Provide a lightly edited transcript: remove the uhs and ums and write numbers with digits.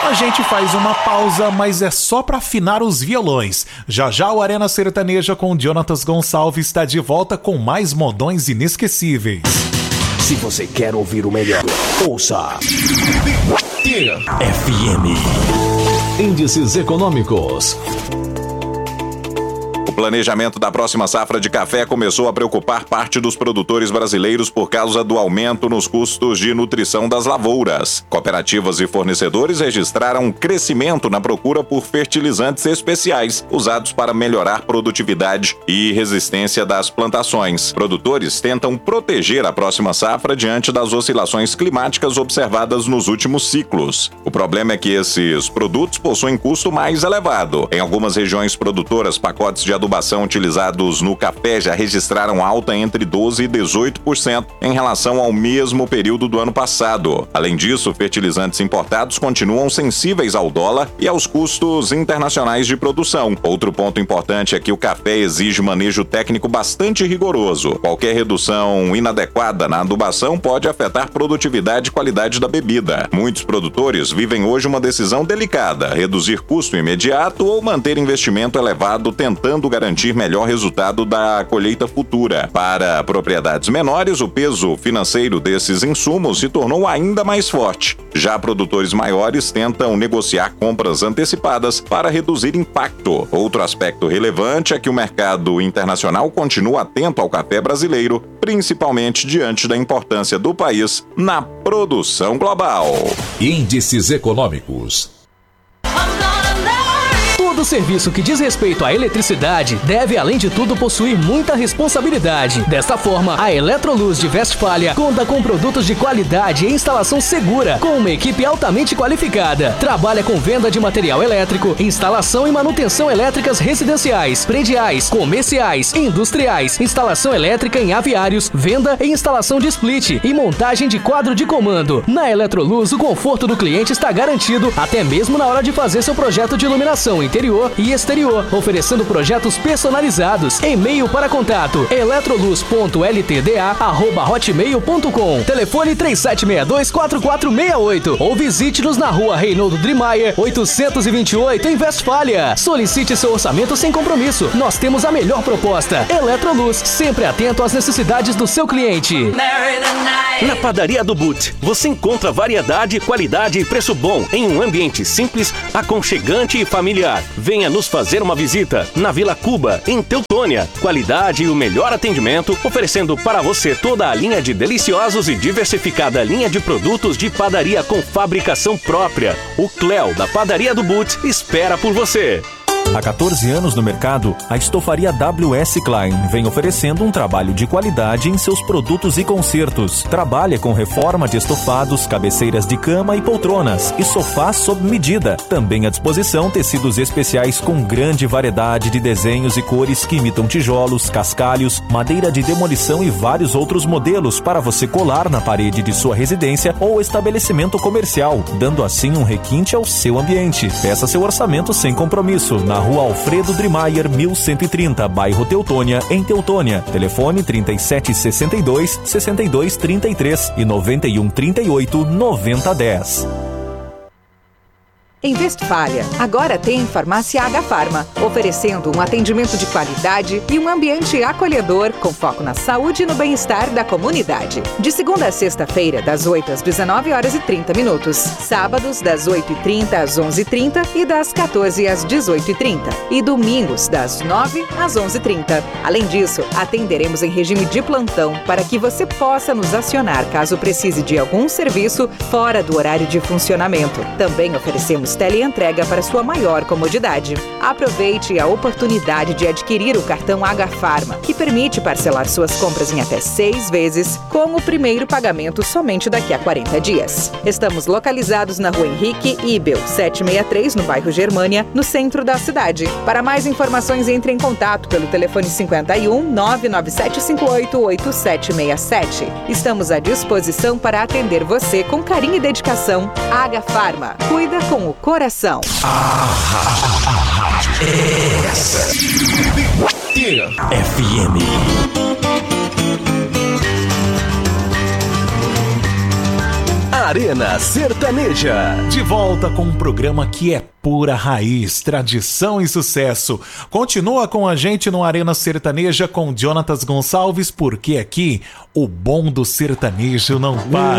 A gente faz uma pausa, mas é só para afinar os violões. Já já o Arena Sertaneja com Jonatas Gonçalves está de volta com mais modões inesquecíveis. Se você quer ouvir o melhor, ouça FM. Índices econômicos. O planejamento da próxima safra de café começou a preocupar parte dos produtores brasileiros por causa do aumento nos custos de nutrição das lavouras. Cooperativas e fornecedores registraram um crescimento na procura por fertilizantes especiais usados para melhorar produtividade e resistência das plantações. Produtores tentam proteger a próxima safra diante das oscilações climáticas observadas nos últimos ciclos. O problema é que esses produtos possuem custo mais elevado. Em algumas regiões produtoras, pacotes de adubação utilizados no café já registraram alta entre 12% e 18% em relação ao mesmo período do ano passado. Além disso, fertilizantes importados continuam sensíveis ao dólar e aos custos internacionais de produção. Outro ponto importante é que o café exige manejo técnico bastante rigoroso. Qualquer redução inadequada na adubação pode afetar produtividade e qualidade da bebida. Muitos produtores vivem hoje uma decisão delicada: reduzir custo imediato ou manter investimento elevado, tentando garantir melhor resultado da colheita futura. Para propriedades menores, o peso financeiro desses insumos se tornou ainda mais forte. Já produtores maiores tentam negociar compras antecipadas para reduzir impacto. Outro aspecto relevante é que o mercado internacional continua atento ao café brasileiro, principalmente diante da importância do país na produção global. Índices econômicos. Todo serviço que diz respeito à eletricidade deve, além de tudo, possuir muita responsabilidade. Desta forma, a Eletroluz de Westfália conta com produtos de qualidade e instalação segura, com uma equipe altamente qualificada. Trabalha com venda de material elétrico, instalação e manutenção elétricas residenciais, prediais, comerciais, industriais, instalação elétrica em aviários, venda e instalação de split e montagem de quadro de comando. Na Eletroluz, o conforto do cliente está garantido, até mesmo na hora de fazer seu projeto de iluminação interior e exterior, oferecendo projetos personalizados. E-mail para contato: eletroluz.ltda@hotmail.com. Telefone 3762-4468 ou visite-nos na rua Reinaldo Drimayer, 828 em Westfália. Solicite seu orçamento sem compromisso. Nós temos a melhor proposta. Eletroluz, sempre atento às necessidades do seu cliente. Na Padaria do Boot, você encontra variedade, qualidade e preço bom em um ambiente simples, aconchegante e familiar. Venha nos fazer uma visita na Vila Cuba, em Teutônia. Qualidade e o melhor atendimento, oferecendo para você toda a linha de deliciosos e diversificada linha de produtos de padaria com fabricação própria. O Cléo da Padaria do Boot espera por você. Há 14 anos no mercado, a estofaria W.S. Klein vem oferecendo um trabalho de qualidade em seus produtos e consertos. Trabalha com reforma de estofados, cabeceiras de cama e poltronas e sofás sob medida. Também à disposição tecidos especiais com grande variedade de desenhos e cores que imitam tijolos, cascalhos, madeira de demolição e vários outros modelos para você colar na parede de sua residência ou estabelecimento comercial, dando assim um requinte ao seu ambiente. Peça seu orçamento sem compromisso na Rua Alfredo Drimayer, 1130, bairro Teutônia, em Teutônia. Telefone 3762-6233 e 9138-9010. Em Westfália, agora tem Farmácia H Farma, oferecendo um atendimento de qualidade e um ambiente acolhedor com foco na saúde e no bem-estar da comunidade. De segunda a sexta-feira, das 8 às 19h30, sábados das 8h30 às 11h30 e das 14 às 18h30 e domingos das 9 às 11h30. Além disso, atenderemos em regime de plantão para que você possa nos acionar caso precise de algum serviço fora do horário de funcionamento. Também oferecemos teleentrega para sua maior comodidade. Aproveite a oportunidade de adquirir o cartão H Farma, que permite parcelar suas compras em até 6 vezes, com o primeiro pagamento somente daqui a 40 dias. Estamos localizados na Rua Henrique Ibel, 763, no bairro Germânia, no centro da cidade. Para mais informações, entre em contato pelo telefone 51 99758 8767. Estamos à disposição para atender você com carinho e dedicação. H Farma, cuida com o coração. Essa FM. A Arena Sertaneja. De volta com um programa que é pura raiz, tradição e sucesso. Continua com a gente no Arena Sertaneja com Jonatas Gonçalves, porque aqui o bom do sertanejo não para.